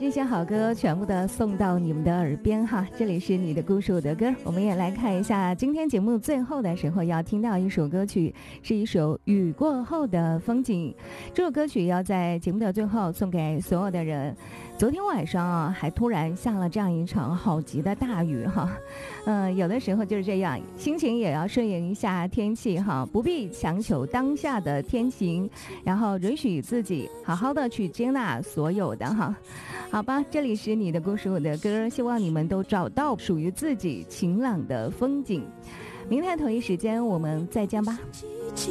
这些好歌全部的送到你们的耳边哈。这里是你的故事我的歌，我们也来看一下今天节目最后的时候要听到一首歌曲，是一首雨过后的风景。这首歌曲要在节目的最后送给所有的人。昨天晚上啊，还突然下了这样一场好急的大雨哈。有的时候就是这样，心情也要顺应一下天气哈，不必强求当下的天晴，然后允许自己好好的去接纳所有的哈。好吧，这里是你的故事我的歌，希望你们都找到属于自己晴朗的风景。明天同一时间我们再见吧。